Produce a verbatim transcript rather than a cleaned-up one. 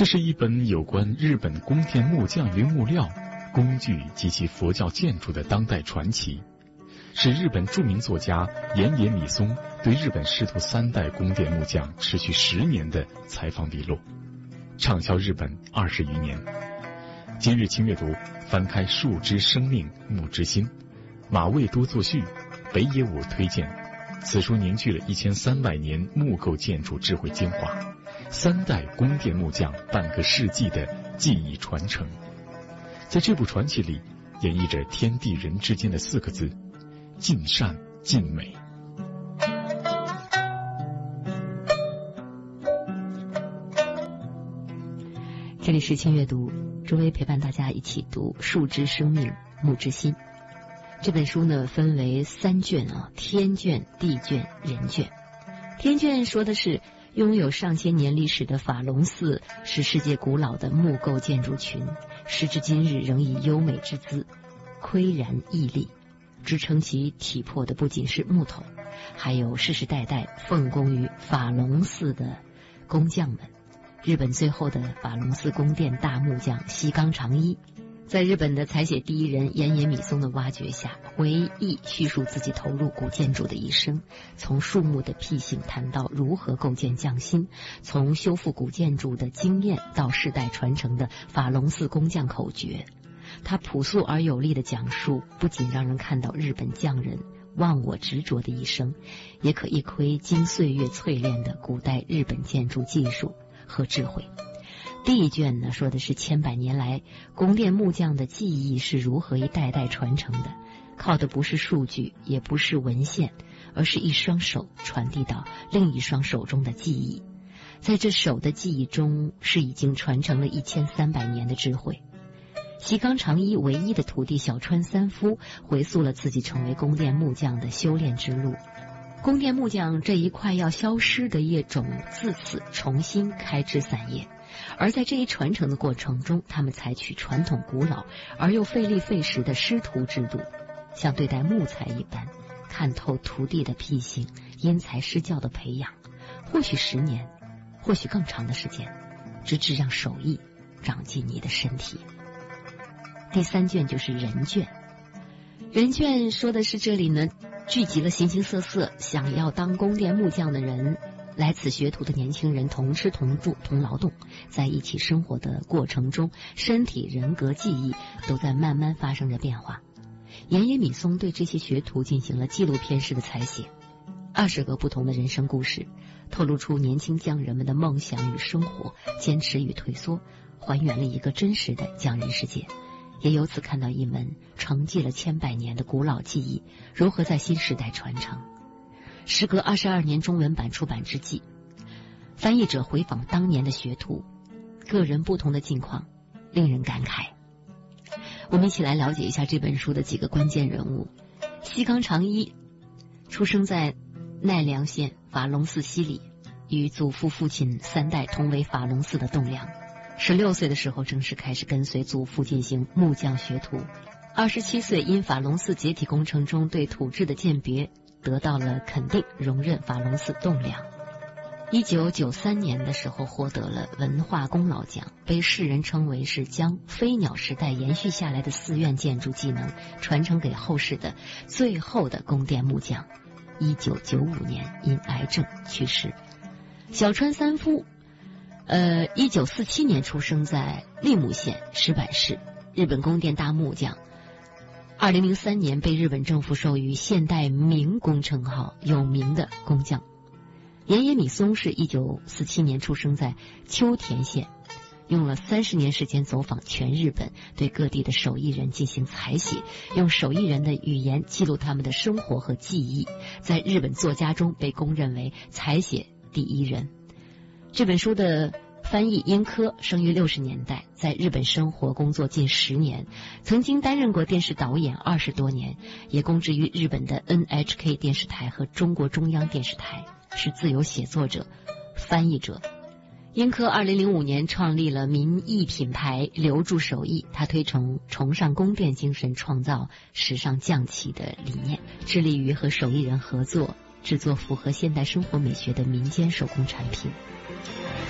这是一本有关日本宫殿木匠与木料、工具及其佛教建筑的当代传奇，是日本著名作家岩野米松对日本师徒三代宫殿木匠持续十年的采访笔录，畅销日本二十余年。今日轻阅读翻开《树之生命，木之心》，马未都作序，北野武推荐。此书凝聚了一千三百年木构建筑智慧精华，三代宫殿木匠半个世纪的技艺传承。在这部传奇里，演绎着天地人之间的四个字：尽善尽美。 这里是轻阅读，周薇陪伴大家一起读《树之生命，木之心》。这本书呢分为三卷啊，天卷、地卷、人卷。天卷说的是拥有上千年历史的法隆寺是世界古老的木构建筑群，时至今日仍以优美之姿岿然屹立。支撑其体魄的不仅是木头，还有世世代代奉公于法隆寺的工匠们。日本最后的法隆寺宫殿大木匠西冈长一，在日本的采写第一人岩野米松的挖掘下，回忆叙述自己投入古建筑的一生，从树木的辟性谈到如何构建匠心，从修复古建筑的经验到世代传承的法隆寺工匠口诀。他朴素而有力的讲述，不仅让人看到日本匠人忘我执着的一生，也可一窥经岁月淬炼的古代日本建筑技术和智慧。第一卷呢，说的是千百年来宫殿木匠的技艺是如何一代代传承的，靠的不是数据，也不是文献，而是一双手传递到另一双手中的技艺。在这手的技艺中，是已经传承了一千三百年的智慧。西冈长一唯一的徒弟小川三夫回溯了自己成为宫殿木匠的修炼之路。宫殿木匠这一块要消失的业种自此重新开枝散叶，而在这一传承的过程中，他们采取传统古老而又费力费时的师徒制度，像对待木材一般，看透徒弟的癖性，因材施教的培养，或许十年，或许更长的时间，直至让手艺长进你的身体。第三卷就是人卷。人卷说的是这里呢聚集了形形色色想要当宫殿木匠的人，来此学徒的年轻人同吃同住同劳动，在一起生活的过程中，身体、人格、记忆都在慢慢发生着变化。岩野米松对这些学徒进行了纪录片式的采写，二十个不同的人生故事，透露出年轻匠人们的梦想与生活、坚持与退缩，还原了一个真实的匠人世界。也由此看到一门承继了千百年的古老技艺如何在新时代传承。时隔二十二年中文版出版之际，翻译者回访当年的学徒，个人不同的境况，令人感慨。我们一起来了解一下这本书的几个关键人物。西冈长一出生在奈良县法隆寺西里，与祖父父亲三代同为法隆寺的栋梁。十六岁的时候正式开始跟随祖父进行木匠学徒。二十七岁因法隆寺解体工程中对土质的鉴别得到了肯定，荣任法隆寺栋梁。一九九三年的时候获得了文化功劳奖，被世人称为是将飞鸟时代延续下来的寺院建筑技能传承给后世的最后的宫殿木匠。一九九五年因癌症去世。小川三夫呃，一九四七年出生在利木县石板市，日本宫殿大木匠。二零零三年被日本政府授予现代名工称号，有名的工匠。岩野米松是一九四七年出生在秋田县，用了三十年时间走访全日本，对各地的手艺人进行采写，用手艺人的语言记录他们的生活和技艺，在日本作家中被公认为采写第一人。这本书的翻译英科生于六十年代，在日本生活工作近十年，曾经担任过电视导演二十多年，也供职于日本的 N H K 电视台和中国中央电视台，是自由写作者、翻译者。英科二零零五年创立了民艺品牌留住手艺，他推崇崇尚宫殿精神，创造时尚匠气的理念，致力于和手艺人合作，制作符合现代生活美学的民间手工产品。